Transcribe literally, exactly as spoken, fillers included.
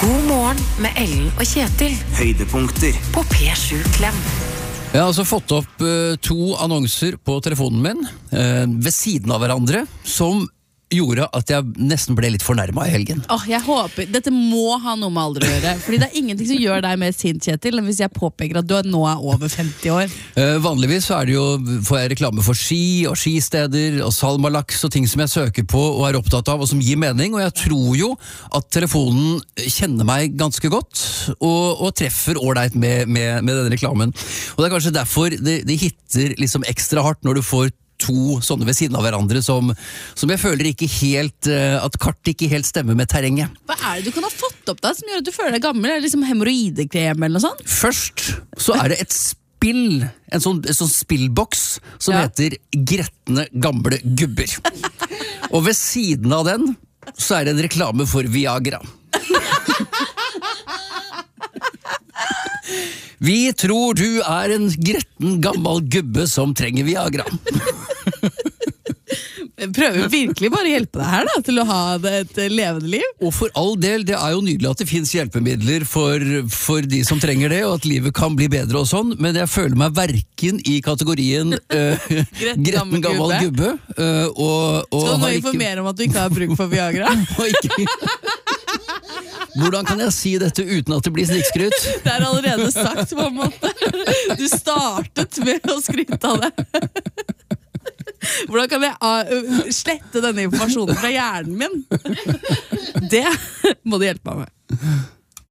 God morgen med Ellen og Kjetil. Høydepunkter på P sju Klem. Jeg har altså fått opp uh, to annonser på telefonen min uh, ved siden av hverandre, som gjorde at jeg nesten ble litt fornærmet i helgen. Åh, jeg håper, dette må ha noe med alder å gjøre, fordi det er ingenting som gjør deg mer sint, Kjetil, enn hvis jeg påpeker at du nå er over femti år. Uh, vanligvis så er det jo, får jeg reklame for ski og skisteder og salmalaks og ting som jeg søker på og er opptatt av og som gir mening, og jeg tror jo at telefonen kjenner meg ganske godt og, og treffer ordentlig med, med, med denne reklamen. Og det er kanskje derfor det, det hitter liksom ekstra hardt når du får to sånne ved siden av hverandre som, som jeg føler ikke helt, uh, at kartet ikke helt stemmer med terrenget. Hva er det du kan ha fått opp da, som gjør at du føler deg gammel? Er det liksom hemorroidekrem eller noe sånt? Først så er det et spill, en sånn, en sånn spillboks som Ja. heter Gretne gamle gubber. Og ved siden av den så er det en reklame for Viagra. Vi tror du er en gretten gammel gubbe som trenger Viagra. Jeg prøver virkelig bare å hjelpe deg her da, til å ha et levende liv. Og for all del, det er jo nydelig at det finnes hjelpemidler for, for de som trenger det, og at livet kan bli bedre og sånn, men jeg føler meg hverken i kategorien uh, gretten gammel gubbe, uh, og, og Skal du nå har ikke, informere om at du ikke har bruk for Viagra? og ikke Hvordan kan jeg si dette uten at det blir snikskryt? Det er allerede sagt på en måte. Du startet med å skryte av det. Hvordan kan jeg uh, slette denne informasjonen fra hjernen min? Det må du hjelpe meg med.